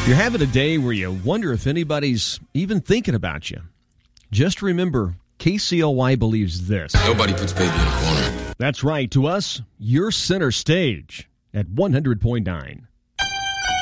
You're having a day where you wonder if anybody's even thinking about you. Just remember, KCLY believes this. Nobody puts baby in a corner. That's right. To us, you're center stage at 100.9.